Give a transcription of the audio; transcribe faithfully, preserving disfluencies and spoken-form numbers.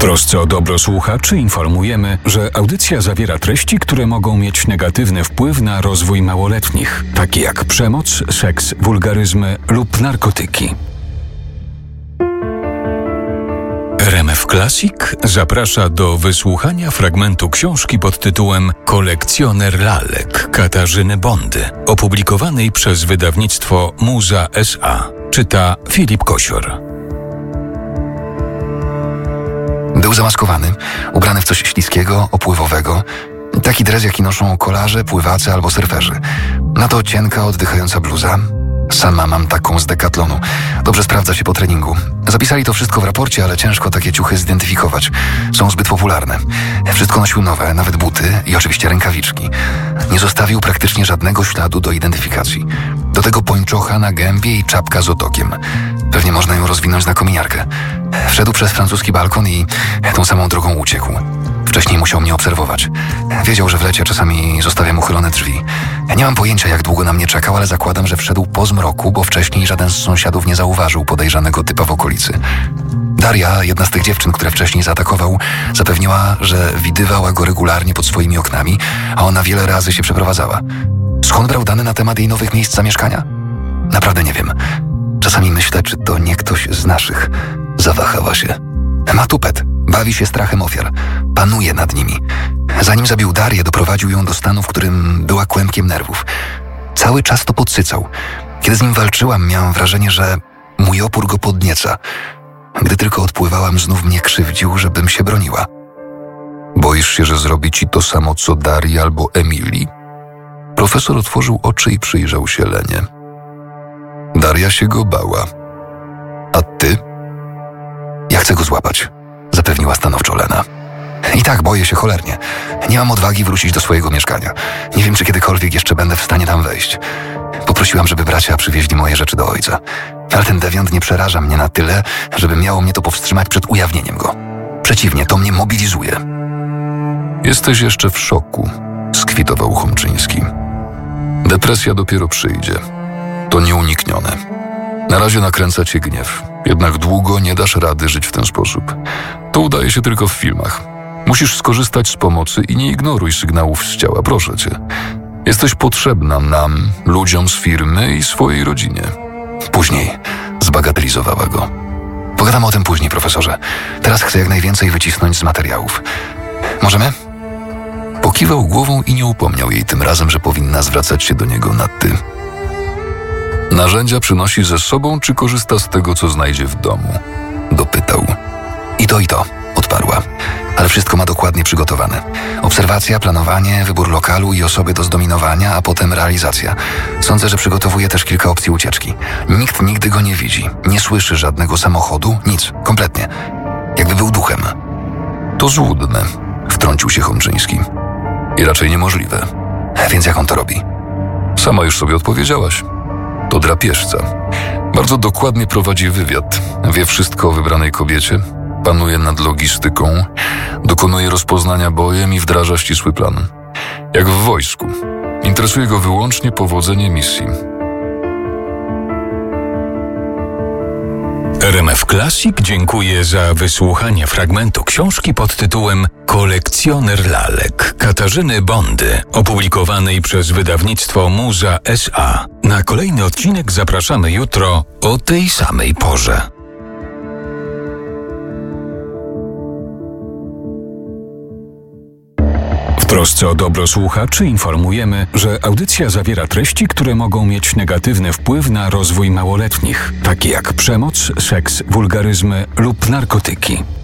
trosce o dobro słuchaczy informujemy, że audycja zawiera treści, które mogą mieć negatywny wpływ na rozwój małoletnich, takie jak przemoc, seks, wulgaryzmy lub narkotyki. R M F Classic zaprasza do wysłuchania fragmentu książki pod tytułem Kolekcjoner lalek Katarzyny Bondy, opublikowanej przez wydawnictwo Muza S A. Czyta Filip Kosior. Był zamaskowany, ubrany w coś śliskiego, opływowego. Taki dres, jaki noszą kolarze, pływacy albo surferzy. Na to cienka, oddychająca bluza. Sama mam taką z Decathlonu. Dobrze sprawdza się po treningu. Zapisali to wszystko w raporcie, ale ciężko takie ciuchy zidentyfikować. Są zbyt popularne. Wszystko nosił nowe, nawet buty i oczywiście rękawiczki. Nie zostawił praktycznie żadnego śladu do identyfikacji. Do tego pończocha na gębie i czapka z otokiem. Pewnie można ją rozwinąć na kominiarkę. Wszedł przez francuski balkon i tą samą drogą uciekł. Wcześniej musiał mnie obserwować. Wiedział, że w lecie czasami zostawiam uchylone drzwi. Nie mam pojęcia, jak długo na mnie czekał, ale zakładam, że wszedł po zmroku, bo wcześniej żaden z sąsiadów nie zauważył podejrzanego typa w okolicy. Daria, jedna z tych dziewczyn, które wcześniej zaatakował, zapewniła, że widywała go regularnie pod swoimi oknami, a ona wiele razy się przeprowadzała. Skąd brał dane na temat jej nowych miejsc zamieszkania? Naprawdę nie wiem. Czasami myślę, czy to nie ktoś z naszych. Zawahała się. Ma tupet. Bawi się strachem ofiar. Panuje nad nimi. Zanim zabił Darię, doprowadził ją do stanu, w którym była kłębkiem nerwów. Cały czas to podsycał. Kiedy z nim walczyłam, miałam wrażenie, że mój opór go podnieca. Gdy tylko odpływałam, znów mnie krzywdził, żebym się broniła. Boisz się, że zrobi ci to samo, co Darii albo Emilii? Profesor otworzył oczy i przyjrzał się Lenie. Daria się go bała. A ty? Ja chcę go złapać, zapewniła stanowczo Lena. I tak boję się cholernie. Nie mam odwagi wrócić do swojego mieszkania. Nie wiem, czy kiedykolwiek jeszcze będę w stanie tam wejść. Poprosiłam, żeby bracia przywieźli moje rzeczy do ojca. Ale ten dewiant nie przeraża mnie na tyle, żeby miało mnie to powstrzymać przed ujawnieniem go. Przeciwnie, to mnie mobilizuje. Jesteś jeszcze w szoku, skwitował Chomczyński. Depresja dopiero przyjdzie. To nieuniknione. Na razie nakręca cię gniew. Jednak długo nie dasz rady żyć w ten sposób. To udaje się tylko w filmach. Musisz skorzystać z pomocy i nie ignoruj sygnałów z ciała, proszę cię. Jesteś potrzebna nam, ludziom z firmy i swojej rodzinie. Później zbagatelizowała go. Pogadamy o tym później, profesorze. Teraz chcę jak najwięcej wycisnąć z materiałów. Możemy? Pokiwał głową i nie upomniał jej tym razem, że powinna zwracać się do niego na ty. Narzędzia przynosi ze sobą, czy korzysta z tego, co znajdzie w domu? Dopytał. I to, i to, odparła. Ale wszystko ma dokładnie przygotowane. Obserwacja, planowanie, wybór lokalu i osoby do zdominowania, a potem realizacja. Sądzę, że przygotowuje też kilka opcji ucieczki. Nikt nigdy go nie widzi, nie słyszy żadnego samochodu, nic, kompletnie. Jakby był duchem. To złudne, wtrącił się Chomczyński. I raczej niemożliwe. Więc jak on to robi? Sama już sobie odpowiedziałaś. To drapieżca. Bardzo dokładnie prowadzi wywiad. Wie wszystko o wybranej kobiecie, panuje nad logistyką, dokonuje rozpoznania bojem i wdraża ścisły plan. Jak w wojsku. Interesuje go wyłącznie powodzenie misji. R M F Classic dziękuję za wysłuchanie fragmentu książki pod tytułem Kolekcjoner lalek Katarzyny Bondy, opublikowanej przez wydawnictwo Muza S A. Na kolejny odcinek zapraszamy jutro o tej samej porze. W trosce o dobro słuchaczy informujemy, że audycja zawiera treści, które mogą mieć negatywny wpływ na rozwój małoletnich, takie jak przemoc, seks, wulgaryzmy lub narkotyki.